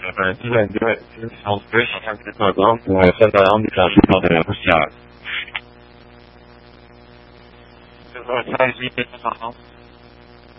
反正基本就是不会想象这个，然后我现在然后你想去考的人不下，就是说下一季非常好。